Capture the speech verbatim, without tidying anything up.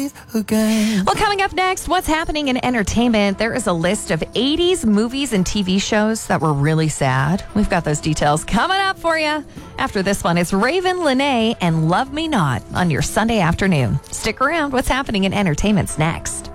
Again. Well, coming up next, what's happening in entertainment? There is a list of eighties movies and T V shows that were really sad. We've got those details coming up for you. After this one, it's Raven Lenae and Love Me Not on your Sunday afternoon. Stick around. What's happening in entertainment's next.